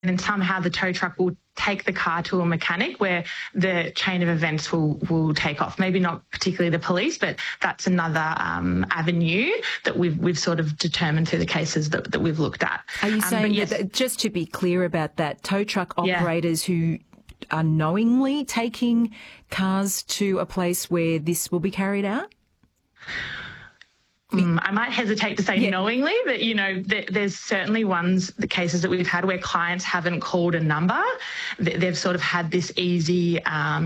then somehow the tow truck will take the car to a mechanic where the chain of events will take off. Maybe not particularly the police, but that's another avenue that we've sort of determined through the cases that we've looked at. Are you saying yes, that, just to be clear about that, tow truck operators who are knowingly taking cars to a place where this will be carried out? I might hesitate to say knowingly, but, there's certainly the cases that we've had where clients haven't called a number. They've sort of had this easy,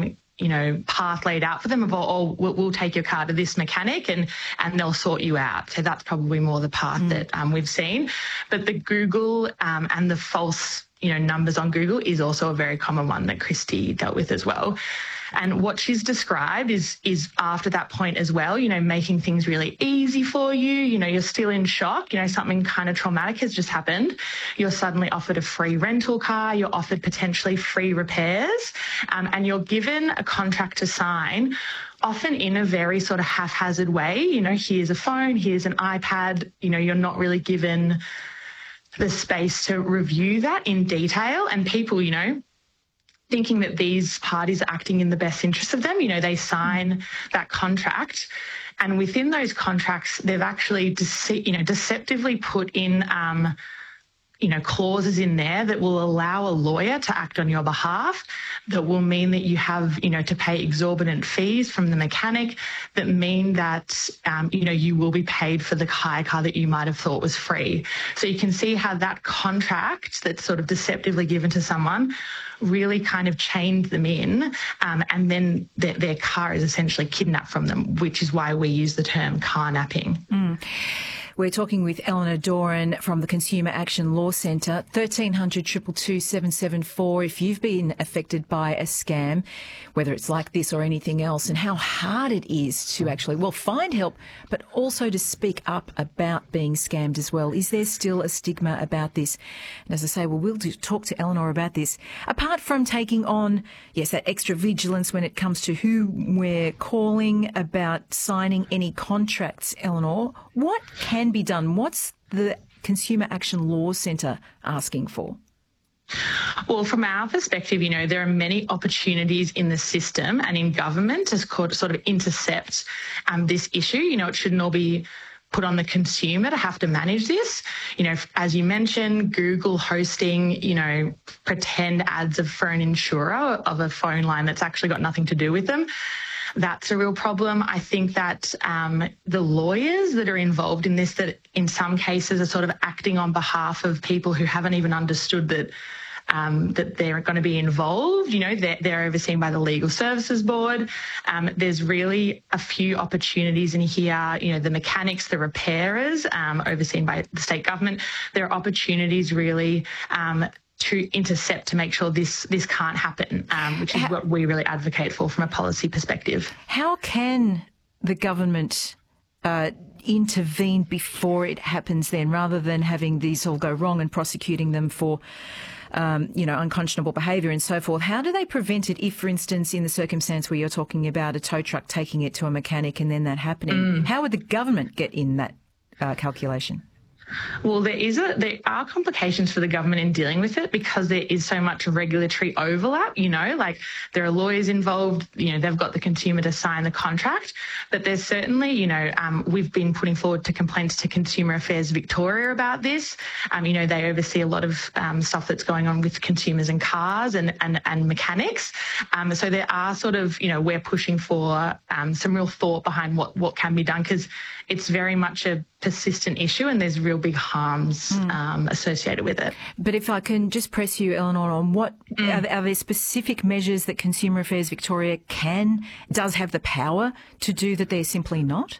path laid out for them of, we'll take your car to this mechanic and they'll sort you out. So that's probably more the path that we've seen. But the Google and the false, numbers on Google is also a very common one that Christy dealt with as well. And what she's described is after that point as well, making things really easy for you. You're still in shock. Something kind of traumatic has just happened. You're suddenly offered a free rental car. You're offered potentially free repairs. And you're given a contract to sign, often in a very sort of haphazard way. Here's a phone, here's an iPad. You're not really given the space to review that in detail. And people, thinking that these parties are acting in the best interest of them, they sign that contract. And within those contracts, they've actually, deceptively put in, clauses in there that will allow a lawyer to act on your behalf, that will mean that you have, to pay exorbitant fees from the mechanic, that mean that, you will be paid for the hire car that you might have thought was free. So you can see how that contract that's sort of deceptively given to someone really kind of chained them in, and then their car is essentially kidnapped from them, which is why we use the term carnapping. We're talking with Eleanor Doran from the Consumer Action Law Centre. 1300 222 774 if you've been affected by a scam, whether it's like this or anything else, and how hard it is to actually, find help, but also to speak up about being scammed as well. Is there still a stigma about this? And as I say, we'll talk to Eleanor about this. Apart from taking on, that extra vigilance when it comes to who we're calling about signing any contracts, Eleanor, what can be done? What's the Consumer Action Law Centre asking for? Well, from our perspective, there are many opportunities in the system and in government to sort of intercept this issue. It shouldn't all be put on the consumer to have to manage this. As you mentioned, Google hosting, pretend ads for an insurer of a phone line that's actually got nothing to do with them. That's a real problem. I think that the lawyers that are involved in this, that in some cases are sort of acting on behalf of people who haven't even understood that that they're going to be involved. They're overseen by the Legal Services Board. There's really a few opportunities in here. The mechanics, the repairers, overseen by the state government. There are opportunities really to intercept, to make sure this can't happen, which is what we really advocate for from a policy perspective. How can the government intervene before it happens then, rather than having these all go wrong and prosecuting them for unconscionable behaviour and so forth? How do they prevent it if, for instance, in the circumstance where you're talking about a tow truck taking it to a mechanic and then that happening, how would the government get in that calculation? Well, there are complications for the government in dealing with it because there is so much regulatory overlap, like there are lawyers involved, they've got the consumer to sign the contract, but there's certainly, we've been putting forward to complaints to Consumer Affairs Victoria about this. They oversee a lot of stuff that's going on with consumers and cars and mechanics. So there are sort of, we're pushing for some real thought behind what can be done, because it's very much a persistent issue and there's real big harms associated with it. But if I can just press you, Eleanor, on what are there specific measures that Consumer Affairs Victoria does have the power to do that they're simply not?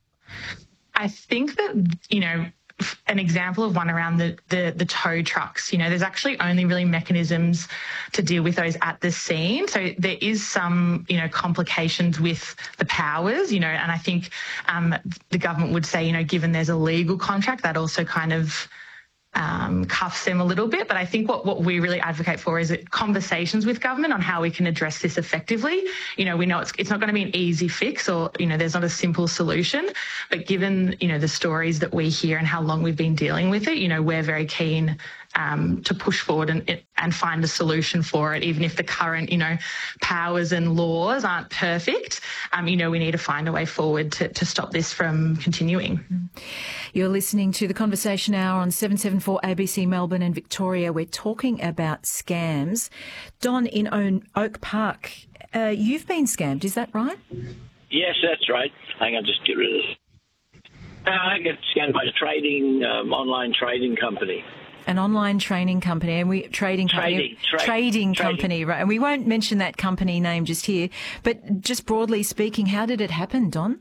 I think that, an example of one around the tow trucks, there's actually only really mechanisms to deal with those at the scene. So there is some, complications with the powers, and I think the government would say, given there's a legal contract, that also kind of cuffs them a little bit. But I think what we really advocate for is conversations with government on how we can address this effectively. We know it's not going to be an easy fix, or, there's not a simple solution. But given, the stories that we hear and how long we've been dealing with it, we're very keen to push forward and find a solution for it, even if the current, powers and laws aren't perfect. We need to find a way forward to stop this from continuing. You're listening to the Conversation Hour on 774 ABC Melbourne and Victoria. We're talking about scams. Don, in Oak Park, you've been scammed, is that right? Yes, that's right. Hang on, just get rid of this. I get scammed by a online trading company. An online training company, and trading company, right? And we won't mention that company name just here, but just broadly speaking, how did it happen, Don?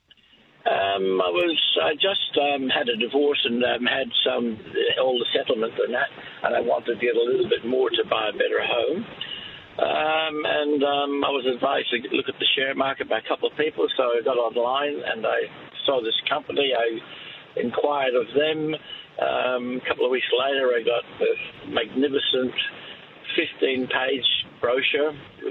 I just had a divorce and had all the settlement and that, and I wanted to get a little bit more to buy a better home. I was advised to look at the share market by a couple of people, so I got online and I saw this company. I inquired of them. A couple of weeks later, I got a magnificent 15-page brochure with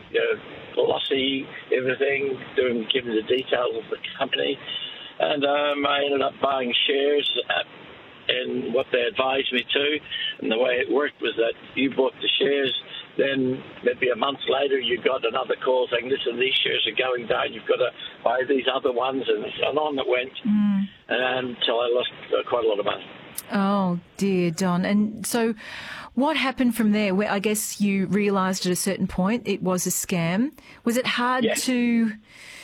glossy everything, giving the details of the company. And I ended up buying shares and what they advised me to. And the way it worked was that you bought the shares, then maybe a month later you got another call saying, listen, these shares are going down, you've got to buy these other ones, and on it went until I lost quite a lot of money. Oh, dear, Don. And so what happened from there? I guess you realised at a certain point it was a scam. Was it hard to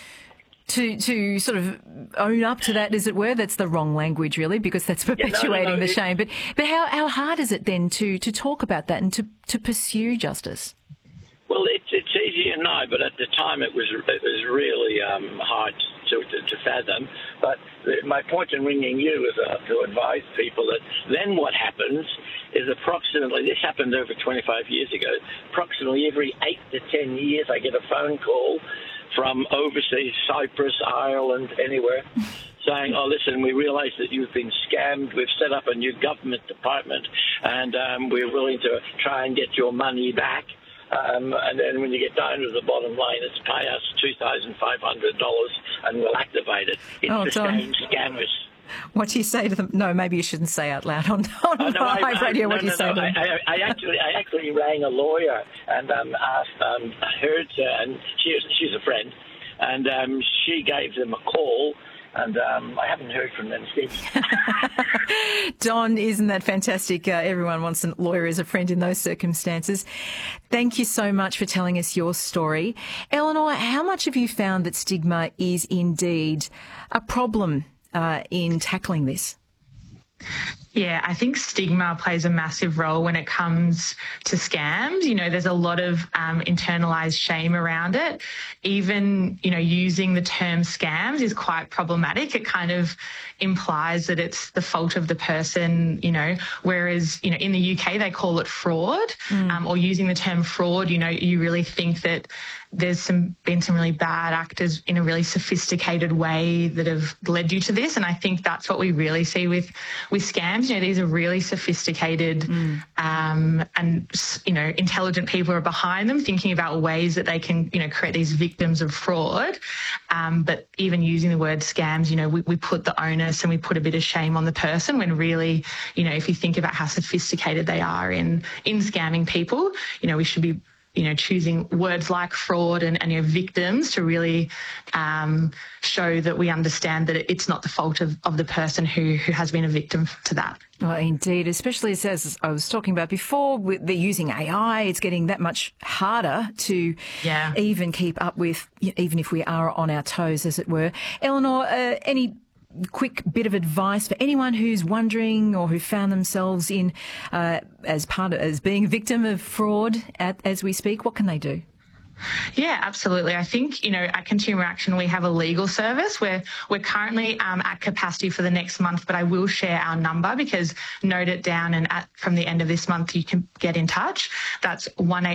sort of own up to that, as it were? That's the wrong language, really, because that's perpetuating the shame. But how hard is it then to talk about that and to pursue justice? Well, it's easier now, but at the time it was really hard to fathom. But my point in ringing you is to advise people that then what happens is approximately, this happened over 25 years ago, approximately every 8 to 10 years I get a phone call from overseas, Cyprus, Ireland, anywhere, saying, oh, listen, we realise that you've been scammed. We've set up a new government department and we're willing to try and get your money back. And then when you get down to the bottom line, it's pay us $2,500 and we'll activate it. It's the same scammers. What do you say to them? No, maybe you shouldn't say out loud on live radio. What do you say to them? I actually rang a lawyer and asked her to, and she's a friend, and she gave them a call. And I haven't heard from them since. Don, isn't that fantastic? Everyone wants a lawyer as a friend in those circumstances. Thank you so much for telling us your story. Eleanor, how much have you found that stigma is indeed a problem in tackling this? Yeah, I think stigma plays a massive role when it comes to scams. There's a lot of internalised shame around it. Even, using the term scams is quite problematic. It kind of implies that it's the fault of the person, whereas, in the UK they call it fraud, or using the term fraud, you really think that there's been some really bad actors in a really sophisticated way that have led you to this. And I think that's what we really see with scams. These are really sophisticated and, intelligent people are behind them, thinking about ways that they can, create these victims of fraud. But even using the word scams, we put the onus and we put a bit of shame on the person when really, if you think about how sophisticated they are in scamming people, we should be choosing words like fraud and victims to really show that we understand that it's not the fault of the person who has been a victim to that. Well, indeed, especially as I was talking about before, they're using AI. It's getting that much harder to even keep up with, even if we are on our toes, as it were. Eleanor, any quick bit of advice for anyone who's wondering or who found themselves in as being a victim of fraud as we speak? What can they do? Yeah, absolutely. I think, at Consumer Action, we have a legal service where we're currently at capacity for the next month, but I will share our number because note it down and from the end of this month, you can get in touch. That's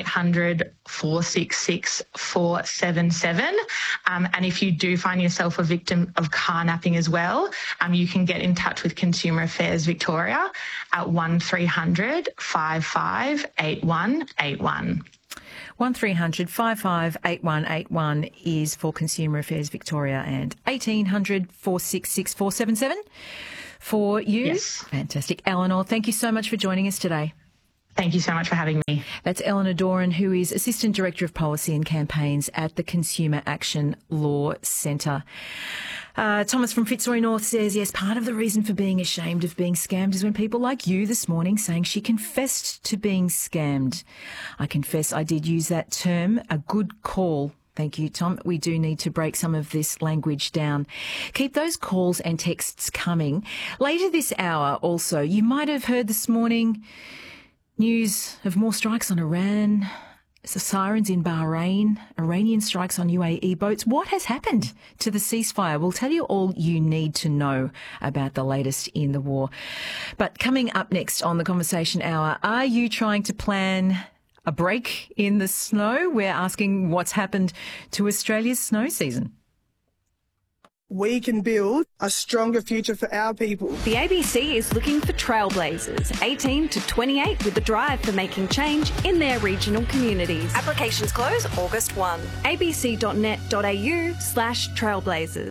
1-800-466-477. And if you do find yourself a victim of carnapping as well, you can get in touch with Consumer Affairs Victoria at 1300 55 8181. 1300 55 8181 is for Consumer Affairs Victoria, and 1800 466 477 for you? Yes. Fantastic. Eleanor, thank you so much for joining us today. Thank you so much for having me. That's Eleanor Doran, who is Assistant Director of Policy and Campaigns at the Consumer Action Law Centre. Thomas from Fitzroy North says, yes, part of the reason for being ashamed of being scammed is when people like you this morning saying she confessed to being scammed. I confess I did use that term. A good call. Thank you, Tom. We do need to break some of this language down. Keep those calls and texts coming. Later this hour also, you might have heard this morning news of more strikes on Iran, sirens in Bahrain, Iranian strikes on UAE boats. What has happened to the ceasefire? We'll tell you all you need to know about the latest in the war. But coming up next on the Conversation Hour, are you trying to plan a break in the snow? We're asking what's happened to Australia's snow season. We can build a stronger future for our people. The ABC is looking for trailblazers, 18 to 28, with a drive for making change in their regional communities. Applications close August 1. abc.net.au/trailblazers.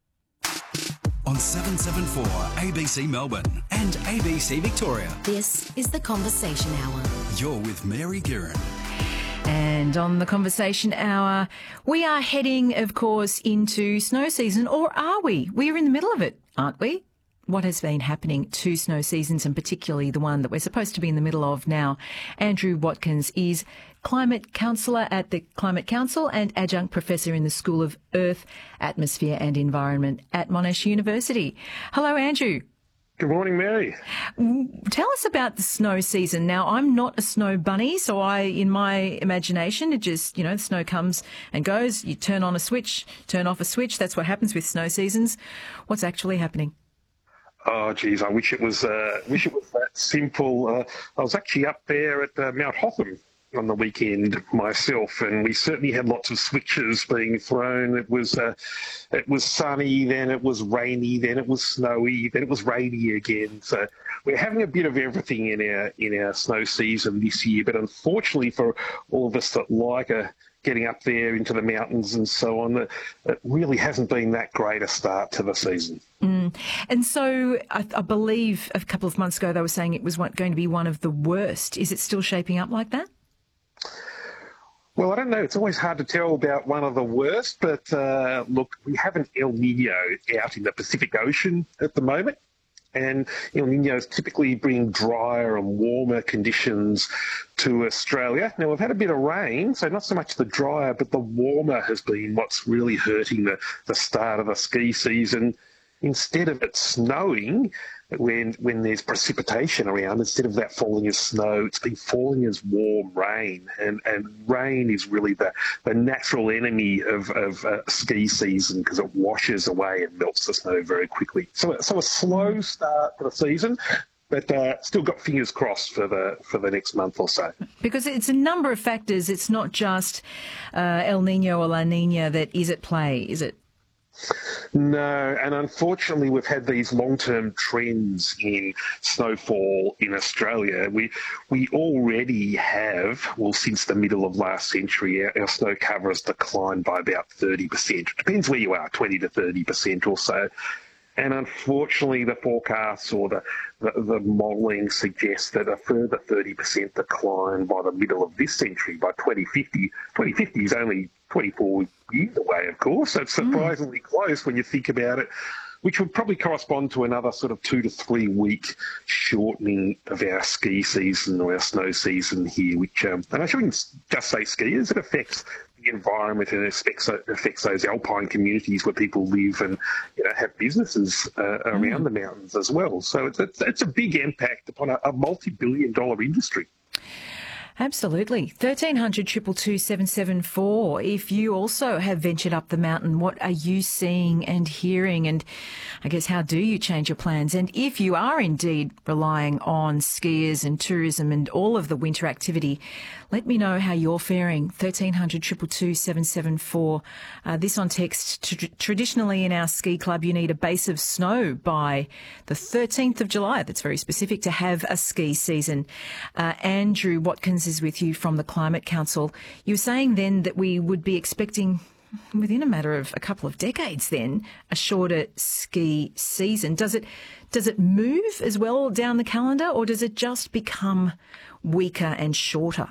On 774 ABC Melbourne and ABC Victoria. This is the Conversation Hour. You're with Mary Guerin. And on the Conversation Hour, we are heading, of course, into snow season, or are we? We're in the middle of it, aren't we? What has been happening to snow seasons, and particularly the one that we're supposed to be in the middle of now? Andrew Watkins is Climate Counsellor at the Climate Council and Adjunct Professor in the School of Earth, Atmosphere and Environment at Monash University. Hello, Andrew. Good morning, Mary. Tell us about the snow season. Now, I'm not a snow bunny, so in my imagination, it just, the snow comes and goes. You turn on a switch, turn off a switch. That's what happens with snow seasons. What's actually happening? Oh, geez, I wish it was that simple. I was actually up there at Mount Hotham on the weekend myself, and we certainly had lots of switches being thrown. It was sunny, then it was rainy, then it was snowy, then it was rainy again. So we're having a bit of everything in our snow season this year. But unfortunately for all of us that like getting up there into the mountains and so on, it really hasn't been that great a start to the season. And so I believe a couple of months ago they were saying it was going to be one of the worst. Is it still shaping up like that? Well, I don't know. It's always hard to tell about one of the worst, but look, we have an El Nino out in the Pacific Ocean at the moment, and El Ninos typically bring drier and warmer conditions to Australia. Now, we've had a bit of rain, so not so much the drier, but the warmer has been what's really hurting the start of the ski season. Instead of it snowing, when there's precipitation around, instead of that falling as snow, it's been falling as warm rain. And rain is really the natural enemy of ski season because it washes away and melts the snow very quickly. So a slow start to the season, but still got fingers crossed for the next month or so. Because it's a number of factors. It's not just El Nino or La Nina that is at play, is it? No, and unfortunately we've had these long-term trends in snowfall in Australia. We already have, since the middle of last century, our snow cover has declined by about 30%. It depends where you are, 20 to 30% or so. And unfortunately, the forecasts or the modelling suggests that a further 30% decline by the middle of this century, by 2050. 2050 is only 24 years away, of course, so it's surprisingly close when you think about it, which would probably correspond to another sort of 2 to 3 week shortening of our ski season or our snow season here, which, and I shouldn't just say skiers, it affects the environment and it affects those alpine communities where people live and have businesses around the mountains as well. So it's a big impact upon a multi-billion-dollar industry. Absolutely. 1300 222 774. If you also have ventured up the mountain, what are you seeing and hearing? And I guess how do you change your plans? And if you are indeed relying on skiers and tourism and all of the winter activity, let me know how you're faring. 1300 222 774. This on text. Traditionally in our ski club, you need a base of snow by the 13th of July. That's very specific to have a ski season. Andrew Watkins is with you from the Climate Council. You were saying then that we would be expecting within a matter of a couple of decades then, a shorter ski season. Does it move as well down the calendar, or does it just become weaker and shorter?